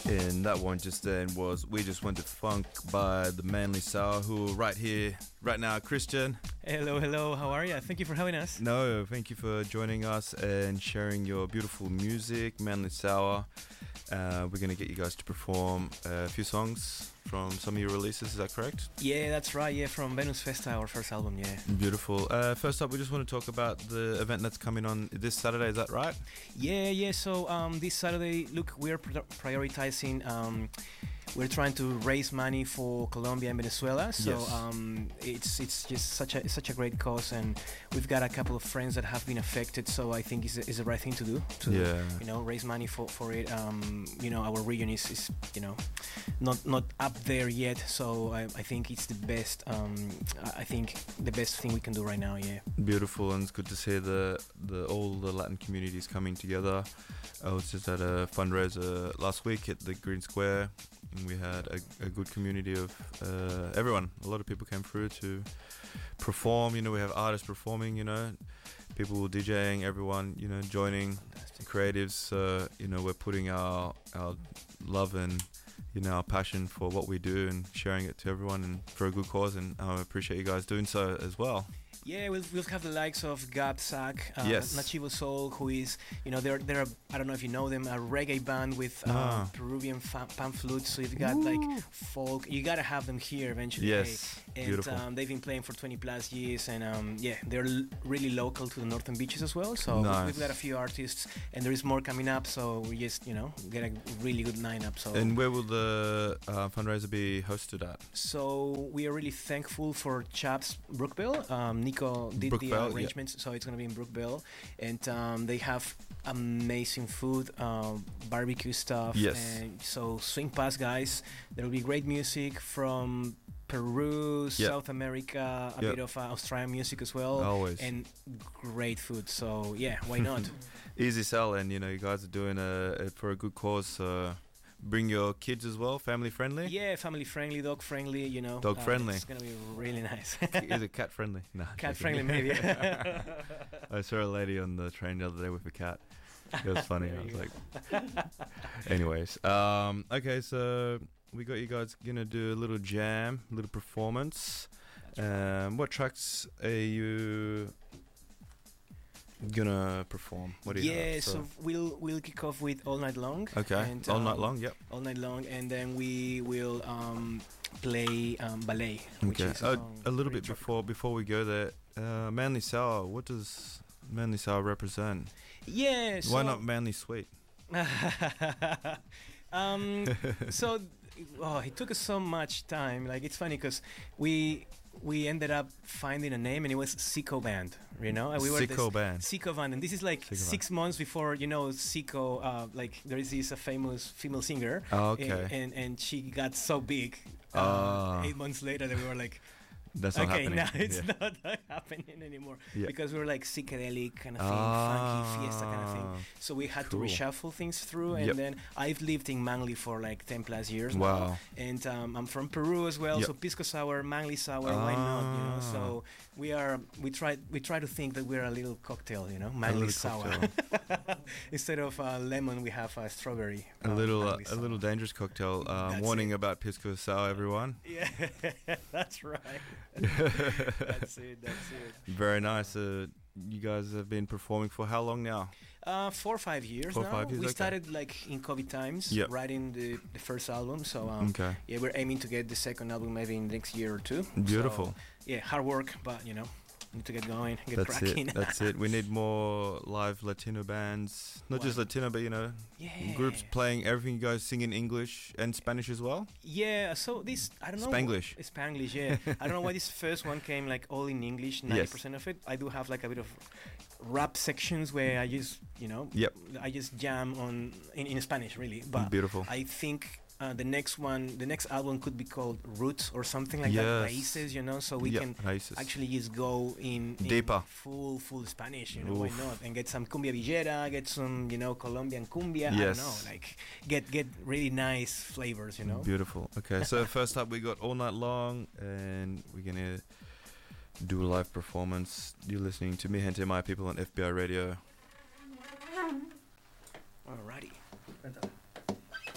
And that one just then was We Just Went to Funk by the Manly Sour, who are right here, right now. Christian. Hello, hello. How are you? Thank you for having us. No, thank you for joining us and sharing your beautiful music, Manly Sour. We're going to get you guys to perform a few songs from some of your releases, is that correct? Yeah, that's right. Yeah, from Venus Festa, our first album, yeah. Beautiful. First up, we just want to talk about the event that's coming on this Saturday, is that right? Yeah. So this Saturday, look, we're prioritizing... we're trying to raise money for Colombia and Venezuela, so yes. It's just such a great cause, and we've got a couple of friends that have been affected. So I think it's the right thing to do raise money for it. Our region is not up there yet, so I think it's the best. I think the best thing we can do right now. Yeah. Beautiful, and it's good to see all the Latin communities coming together. I was just at a fundraiser last week at the Green Square, and we had a good community of everyone. A lot of people came through to perform. We have artists performing, people DJing, everyone, joining. Fantastic. Creatives. We're putting our love and our passion for what we do and sharing it to everyone and for a good cause, and I appreciate you guys doing so as well. Yeah, we'll have the likes of Gab Sack, yes. Nachivo Soul, who is, they're I don't know if you know them, a reggae band with Peruvian pan flutes. So you've got like folk. You gotta have them here eventually. Yes, and beautiful. They've been playing for 20 plus years, and they're really local to the northern beaches as well. So nice. We've got a few artists, and there is more coming up. So we just get a really good lineup. So. And where will the fundraiser be hosted at? So we are really thankful for Chaps Brookville. Nico did Brookville, the arrangements, so it's going to be in Brookville, and they have amazing food, barbecue stuff. Yes. And so swing past, guys. There will be great music from Peru, South America, a bit of Australian music as well. Always. And great food. So yeah, why not? Easy sell, and you guys are doing it for a good cause. Bring your kids as well, family friendly? Yeah, family friendly, dog friendly, Dog friendly. It's going to be really nice. Is it cat friendly? No. Cat friendly, maybe. I saw a lady on the train the other day with a cat. It was funny. I was like... Anyways. Okay, so we got you guys going to do a little jam, a little performance. What tracks are you... gonna perform? What do you have? So we'll kick off with All Night Long. Okay. And, All Night Long, yep. All Night Long, and then we will play Ballet. Which is a little bit before we go there, Manly Sour, what does Manly Sour represent? Yeah, why not Manly Sweet? It took us so much time. Like, it's funny because we ended up finding a name, and it was Sicko Band. We were Sicko Band. Sicko Band, and this is like 6 months before Sicko. Like, there is this famous female singer. Oh, okay. And she got so big. 8 months later, that we were like. That's not happening. Now it's not happening anymore because we were like psychedelic kind of thing, funky fiesta kind of thing. So we had to reshuffle things through, and then I've lived in Manly for like 10 plus years now, and I'm from Peru as well. So Pisco Sour, Manly Sour, why not? So we try to think that we're a little cocktail, Manly Sour. Instead of lemon, we have a strawberry. A little dangerous cocktail. Warning about Pisco Sour, everyone. Yeah, that's right. That's it. Very nice. You guys have been performing for how long now? 4 or 5 years now. 5 years, we started like in COVID times, writing the first album. So we're aiming to get the second album maybe in the next year or two. Beautiful. So, hard work, but need to get going, get cracking. That's it. We need more live Latino bands. Not just Latino, but groups playing everything. You guys sing in English and Spanish as well? Yeah, so this, I don't know. Spanglish, yeah. I don't know why this first one came like all in English, 90% of it. I do have like a bit of rap sections where I just, I just jam in Spanish, really. But beautiful. I think the next album could be called Roots or something like that, Raíces, so we can actually just go in deeper, full Spanish, why not, and get some cumbia villera, get some Colombian cumbia, I don't know, like get really nice flavors, Beautiful. Okay, so first up we got All Night Long, and we're gonna do a live performance. You're listening to Mi Gente My People on FBI Radio. Alrighty.